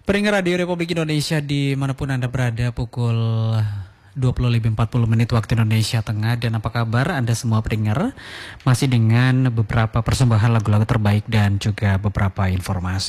Pendengar Radio Republik Indonesia dimanapun Anda berada, pukul 20:40 waktu Indonesia Tengah. Dan apa kabar Anda semua pendengar? Masih dengan beberapa persembahan lagu-lagu terbaik dan juga beberapa informasi.